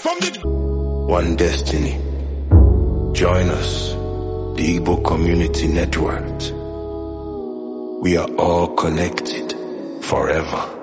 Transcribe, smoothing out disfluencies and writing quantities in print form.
One destiny. Join us, the Igbo Community Network. We are all connected forever.